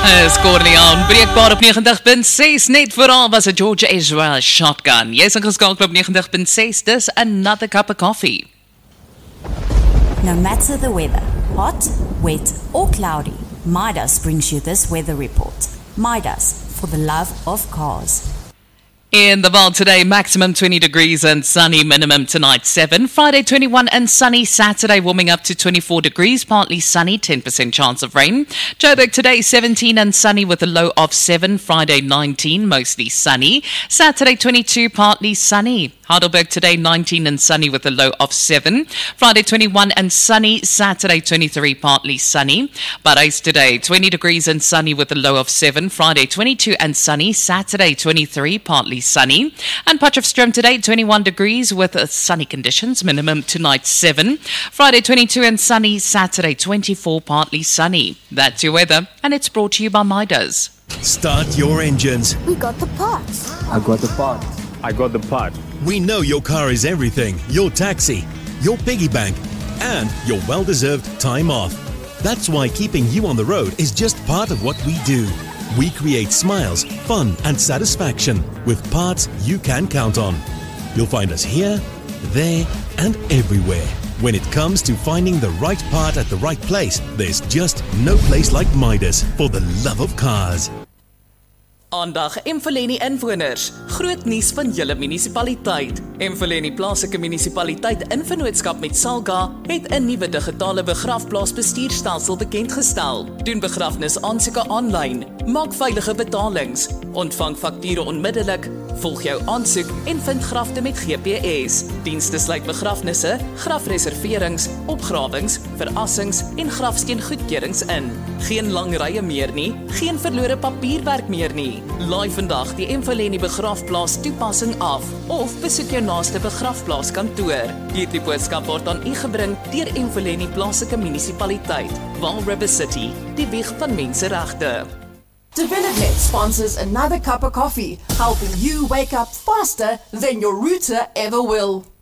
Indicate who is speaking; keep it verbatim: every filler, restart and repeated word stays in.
Speaker 1: Scoor nie aan, breekbaar op negentig punt ses, net vooral was 'n George Ezra Shotgun. Jy is ingeskakel op negentig punt ses, dis Another Cup of Coffee.
Speaker 2: No matter the weather, hot, wet or cloudy, Midas brings you this weather report. Midas, for the love of cars.
Speaker 1: In the world today, maximum twenty degrees and sunny, minimum tonight seven. Friday twenty-one and sunny. Saturday warming up to twenty-four degrees, partly sunny, ten percent chance of rain. Joburg today seventeen and sunny with a low of seven. Friday nineteen, mostly sunny. Saturday twenty-two, partly sunny. Heidelberg today nineteen and sunny with a low of seven. Friday twenty-one and sunny. Saturday twenty-three, partly sunny. Parys today twenty degrees and sunny with a low of seven. Friday twenty-two and sunny. Saturday twenty-three, partly sunny. And Potchefstroom today twenty-one degrees with uh, sunny conditions, minimum tonight seven. Friday twenty-two and sunny. Saturday twenty-four, partly sunny. That's your weather, and it's brought to you by Midas.
Speaker 3: Start your engines.
Speaker 4: We got the parts.
Speaker 5: I got the part.
Speaker 6: I got the part.
Speaker 3: We know your car is everything. Your taxi, your piggy bank, and your well-deserved time off. That's why keeping you on the road is just part of what we do. We create smiles, fun, and satisfaction with parts you can count on. You'll find us here, there, and everywhere. When it comes to finding the right part at the right place, there's just no place like Midas for the love of cars.
Speaker 1: Aandag Emfoleni inwoners. Groot nuus van julle munisipaliteit. Emfoleni plaaslike munisipaliteit in vennootskap met Salga het 'n nuwe digitale begrafplaasbestuurstelsel bekendgestel. Doen begrafnis aansoeke aanlyn, maak veilige betalings, ontvang fakture onmiddellik, volg jou aansoek en vind grafte met G P S. Dienste sluit begrafnisse, grafreserverings, opgrawings, verassings en grafsteengoedkeurings in. Geen lang rye meer nie, geen verlore papierwerk meer nie. Laai vandag die Emfoleni begrafplaas toepassing af of besoek jou naaste begrafplaaskantoor. Hierdie boodskap word aan u gebring deur Emfoleni plaaslike munisipaliteit, Vaal River City, die wieg van menseregte.
Speaker 4: DevelopNet sponsors Another Cup of Coffee, helping you wake up faster than your router ever will.